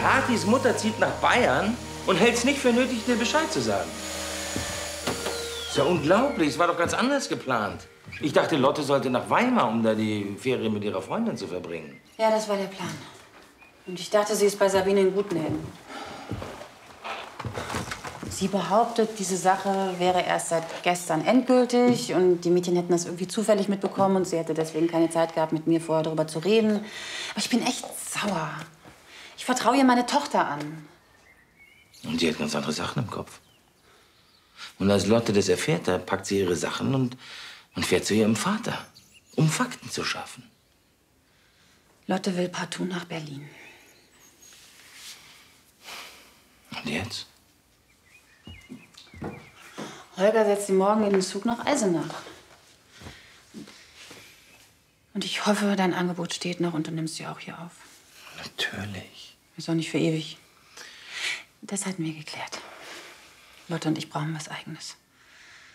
Kathis Mutter zieht nach Bayern und hält es nicht für nötig, dir Bescheid zu sagen. Ist ja unglaublich, es war doch ganz anders geplant. Ich dachte, Lotte sollte nach Weimar, um da die Ferien mit ihrer Freundin zu verbringen. Ja, das war der Plan. Und ich dachte, sie ist bei Sabine in guten Händen. Sie behauptet, diese Sache wäre erst seit gestern endgültig und die Mädchen hätten das irgendwie zufällig mitbekommen und sie hätte deswegen keine Zeit gehabt, mit mir vorher darüber zu reden. Aber ich bin echt sauer. Ich vertraue ihr meine Tochter an. Und sie hat ganz andere Sachen im Kopf. Und als Lotte das erfährt, da packt sie ihre Sachen und fährt zu ihrem Vater, um Fakten zu schaffen. Lotte will partout nach Berlin. Und jetzt? Holger setzt sie morgen in den Zug nach Eisenach. Und ich hoffe, dein Angebot steht noch und du nimmst sie auch hier auf. Natürlich. Ist auch nicht für ewig. Das hatten wir geklärt. Lotte und ich brauchen was Eigenes.